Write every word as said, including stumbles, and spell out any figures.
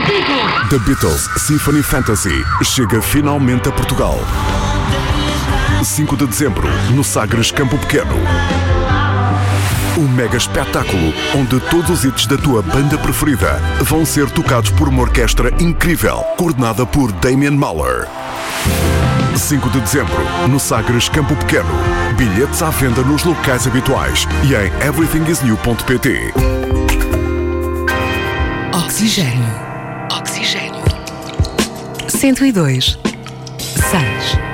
The Beatles Symphony Fantasy chega finalmente a Portugal. cinco de dezembro, no Sagres Campo Pequeno. Um mega espetáculo onde todos os hits da tua banda preferida vão ser tocados por uma orquestra incrível, coordenada por Damian Mahler. cinco de dezembro, no Sagres Campo Pequeno. Bilhetes à venda nos locais habituais e em everything is new ponto pt. Oxigênio. Oxigênio. cento e dois, seis.